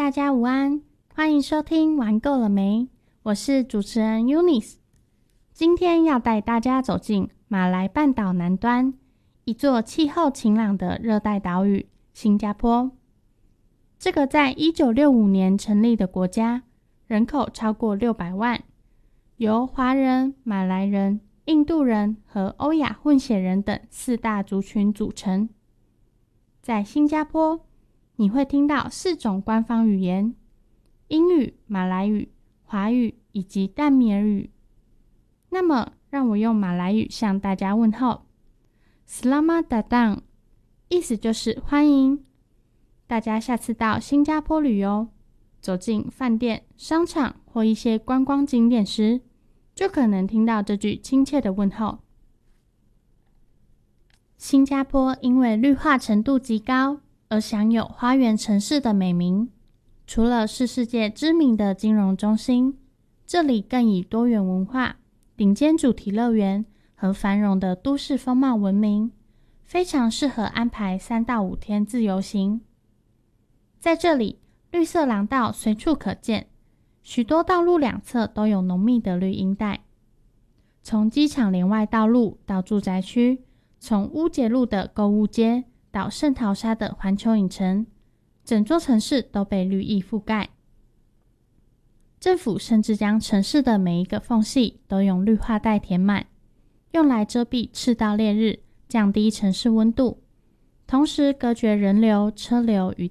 大家午安，欢迎收听玩够了没？我是主持人 Eunice。今天要带大家走进马来半岛南端，一座气候晴朗的热带岛屿——新加坡。这个在1965年成立的国家，人口超过600万，由华人、马来人、印度人和欧亚混血人等4大族群组成。在新加坡，你会听到4种官方语言：英语、马来语、华语以及淡米尔语。那么，让我用马来语向大家问候 Selamat datang， 意思就是欢迎。大家下次到新加坡旅游，走进饭店、商场或一些观光景点时，就可能听到这句亲切的问候。新加坡因为绿化程度极高，而享有花园城市的美名。除了是世界知名的金融中心，这里更以多元文化、顶尖主题乐园和繁荣的都市风貌闻名，非常适合安排3到5天自由行。在这里，绿色廊道随处可见，许多道路两侧都有浓密的绿荫带。从机场连外道路到住宅区，从乌节路的购物街到圣淘沙的环球影城，整座城市都被绿意覆盖。政府甚至将城市的每一个缝隙都用绿化带填满，用来遮蔽赤道烈日，降低城市温度，同时隔绝人流、车流与